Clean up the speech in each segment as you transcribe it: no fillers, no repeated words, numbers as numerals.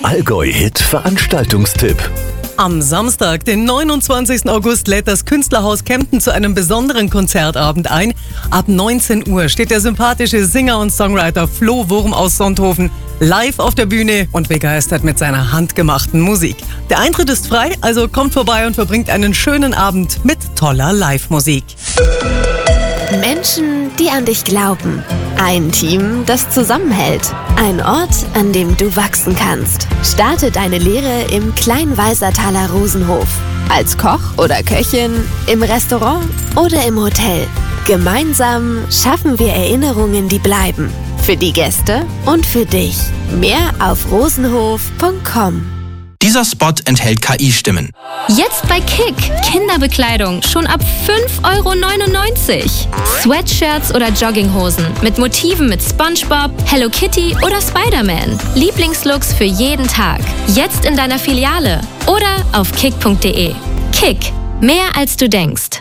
Allgäu-Hit Veranstaltungstipp. Am Samstag, den 29. August, lädt das Künstlerhaus Kempten zu einem besonderen Konzertabend ein. Ab 19 Uhr steht der sympathische Singer und Songwriter Flo Wurm aus Sonthofen live auf der Bühne und begeistert mit seiner handgemachten Musik. Der Eintritt ist frei, also kommt vorbei und verbringt einen schönen Abend mit toller Live-Musik. Menschen, die an dich glauben. Ein Team, das zusammenhält. Ein Ort, an dem du wachsen kannst. Starte deine Lehre im Kleinweisertaler Rosenhof. Als Koch oder Köchin, im Restaurant oder im Hotel. Gemeinsam schaffen wir Erinnerungen, die bleiben. Für die Gäste und für dich. Mehr auf rosenhof.com. Dieser Spot enthält KI-Stimmen. Jetzt bei Kick. Kinderbekleidung schon ab 5,99 €. Sweatshirts oder Jogginghosen mit Motiven mit SpongeBob, Hello Kitty oder Spider-Man. Lieblingslooks für jeden Tag. Jetzt in deiner Filiale oder auf kick.de. Kick. Mehr als du denkst.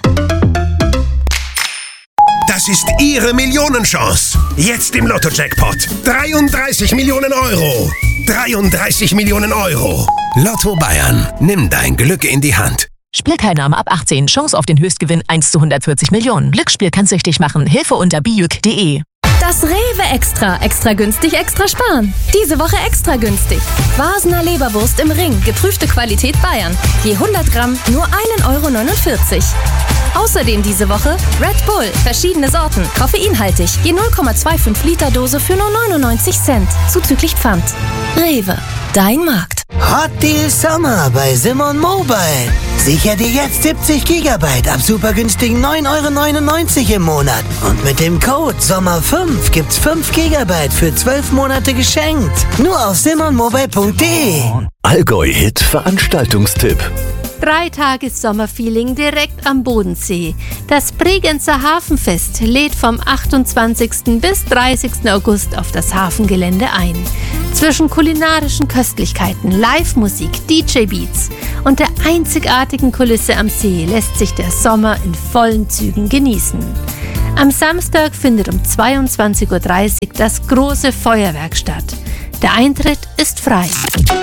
Das ist Ihre Millionenchance. Jetzt im Lotto-Jackpot. 33 Millionen Euro. 33 Millionen Euro. Lotto Bayern. Nimm dein Glück in die Hand. Spielteilnahme ab 18. Chance auf den Höchstgewinn 1 zu 140 Millionen. Glücksspiel kann süchtig machen. Hilfe unter bijuk.de. Das Rewe Extra. Extra günstig, extra sparen. Diese Woche extra günstig. Vasener Leberwurst im Ring. Geprüfte Qualität Bayern. Je 100 Gramm nur 1,49 €. Außerdem diese Woche Red Bull. Verschiedene Sorten. Koffeinhaltig. Je 0,25 Liter Dose für nur 99 Cent. Zuzüglich Pfand. Rewe. Dein Markt. Hot Deal Sommer bei Simon Mobile. Sicher dir jetzt 70 GB ab super günstigen 9,99 € im Monat. Und mit dem Code SOMMER5 gibt's 5 GB für 12 Monate geschenkt. Nur auf simonmobile.de. Allgäu-Hit Veranstaltungstipp. 3 Tage Sommerfeeling direkt am Bodensee. Das Bregenzer Hafenfest lädt vom 28. bis 30. August auf das Hafengelände ein. Zwischen kulinarischen Köstlichkeiten, Live-Musik, DJ-Beats und der einzigartigen Kulisse am See lässt sich der Sommer in vollen Zügen genießen. Am Samstag findet um 22:30 Uhr das große Feuerwerk statt. Der Eintritt ist frei.